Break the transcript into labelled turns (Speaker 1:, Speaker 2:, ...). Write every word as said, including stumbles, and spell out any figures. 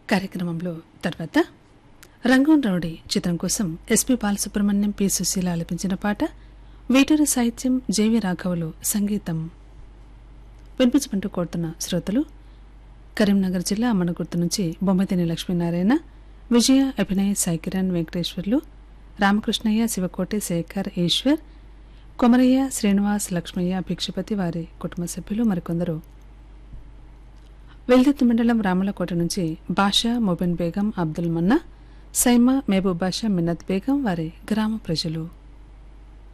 Speaker 1: కార్యక్రమంలో తర్వాత రంగూన్ రౌడీ చిత్రం కోసం ఎస్పి బాలసుబ్రహ్మణ్యం పి సుశీల ఆలపించిన పాట వేటూరి సాహిత్యం జేవి రాఘవులు సంగీతం వినిపించమంటూ కోరుతున్న శ్రోతలు కరీంనగర్ జిల్లా అమ్మనగుర్తు నుంచి బొమ్మతిని లక్ష్మీనారాయణ విజయ అభినయ్ సాయికిరణ్ వెంకటేశ్వర్లు రామకృష్ణయ్య శివకోటి శేఖర్ ఈశ్వర్ కొమరయ్య శ్రీనివాస్ లక్ష్మయ్య భిక్షపతి వారి కుటుంబ సభ్యులు మరికొందరు వెల్దుర్తి మండలం రామలకోట నుంచి బాషా మొబిన్ బేగం అబ్దుల్ మన్నా సైమా మహబూబ్ బాషా మిన్నత్ బేగం వారి గ్రామ ప్రజలు.